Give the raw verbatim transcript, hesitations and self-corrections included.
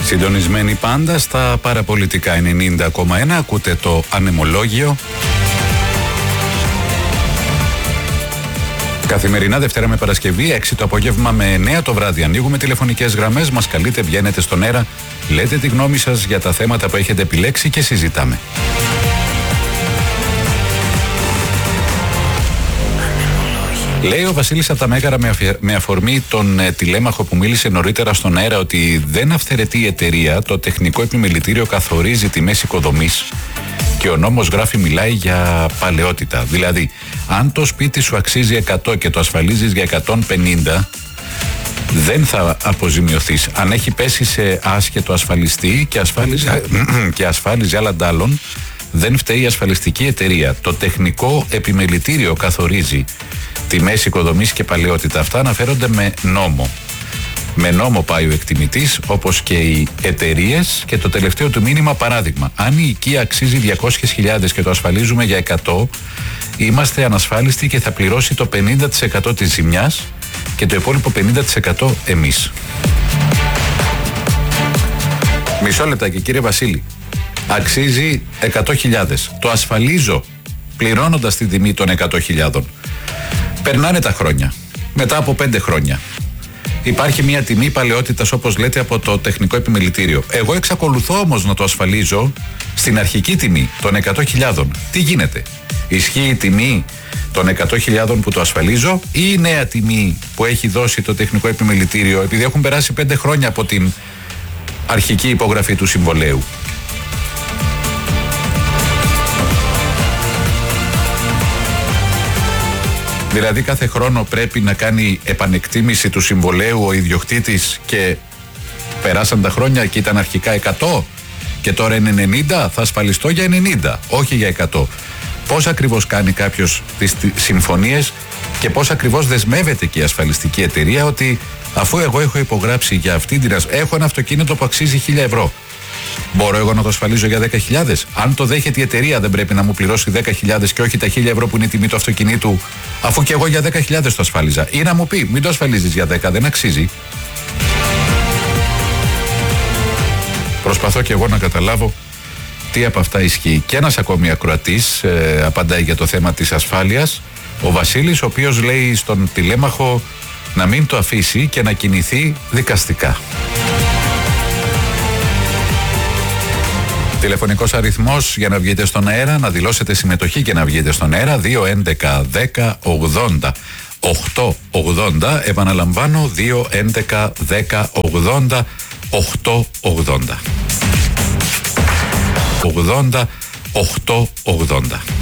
Συντονισμένοι πάντα στα παραπολιτικά ενενήντα κόμμα ένα, ακούτε το Ανεμολόγιο. Καθημερινά Δευτέρα με Παρασκευή, έξι το απόγευμα με εννέα το βράδυ. Ανοίγουμε τηλεφωνικές γραμμές, μας καλείτε, βγαίνετε στον αέρα, λέτε τη γνώμη σας για τα θέματα που έχετε επιλέξει και συζητάμε. Λέει ο Βασίλης από τα Μέγαρα με, αφι... με αφορμή τον ε, τηλέμαχο που μίλησε νωρίτερα στον αέρα ότι δεν αυθαιρετεί η εταιρεία, το τεχνικό επιμελητήριο καθορίζει τιμές οικοδομής και ο νόμος γράφει μιλάει για παλαιότητα. Δηλαδή, αν το σπίτι σου αξίζει εκατό και το ασφαλίζεις για εκατόν πενήντα, δεν θα αποζημιωθείς. Αν έχει πέσει σε άσχετο ασφαλιστή και ασφάλιζε, και ασφάλιζε άλλα ντάλλον, δεν φταίει η ασφαλιστική εταιρεία. Το τεχνικό επιμελητήριο καθορίζει τιμές οικοδομής και παλαιότητα. Αυτά αναφέρονται με νόμο. Με νόμο πάει ο εκτιμητής, όπως και οι εταιρείες. Και το τελευταίο του μήνυμα, παράδειγμα, αν η οικία αξίζει διακόσιες χιλιάδες και το ασφαλίζουμε για εκατό, είμαστε ανασφάλιστοι και θα πληρώσει το πενήντα τοις εκατό της ζημιάς και το υπόλοιπο πενήντα τοις εκατό εμείς. Μισό λεπτάκι, κύριε Βασίλη. Αξίζει εκατό χιλιάδες. Το ασφαλίζω πληρώνοντας την τιμή των εκατό χιλιάδων. Περνάνε τα χρόνια. Μετά από πέντε χρόνια υπάρχει μια τιμή παλαιότητας, όπως λέτε, από το τεχνικό επιμελητήριο. Εγώ εξακολουθώ όμως να το ασφαλίζω στην αρχική τιμή των εκατό χιλιάδων. Τι γίνεται? Ισχύει η τιμή των εκατό χιλιάδων που το ασφαλίζω ή η νέα τιμή που έχει δώσει το τεχνικό επιμελητήριο, επειδή έχουν περάσει πέντε χρόνια από την αρχική υπογραφή του συμβολέου? Δηλαδή κάθε χρόνο πρέπει να κάνει επανεκτίμηση του συμβολέου ο ιδιοκτήτης και περάσαν τα χρόνια και ήταν αρχικά εκατό και τώρα είναι ενενήντα, θα ασφαλιστώ για ενενήντα, όχι για εκατό. Πώς ακριβώς κάνει κάποιος τις συμφωνίες και πώς ακριβώς δεσμεύεται και η ασφαλιστική εταιρεία ότι αφού εγώ έχω υπογράψει για αυτή την... έχω ένα αυτοκίνητο που αξίζει χίλια ευρώ. Μπορώ εγώ να το ασφαλίζω για δέκα χιλιάδες? Αν το δέχεται η εταιρεία, δεν πρέπει να μου πληρώσει δέκα χιλιάδες και όχι τα χίλια ευρώ που είναι η τιμή του αυτοκινήτου, αφού και εγώ για δέκα χιλιάδες το ασφάλιζα? Ή να μου πει, μην το ασφαλίζεις για δέκα, δεν αξίζει. Προσπαθώ και εγώ να καταλάβω τι από αυτά ισχύει. Και ένας ακόμη ακροατής ε, απαντάει για το θέμα της ασφάλειας, ο Βασίλης, ο οποίος λέει στον τηλέμαχο να μην το αφήσει και να κινηθεί δικαστικά. Τηλεφωνικός αριθμός για να βγείτε στον αέρα, να δηλώσετε συμμετοχή και να βγείτε στον αέρα, δύο έντεκα δέκα ογδόντα οκτακόσια ογδόντα. Επαναλαμβάνω, δύο έντεκα δέκα ογδόντα οκτακόσια ογδόντα. ογδόντα οκτακόσια ογδόντα.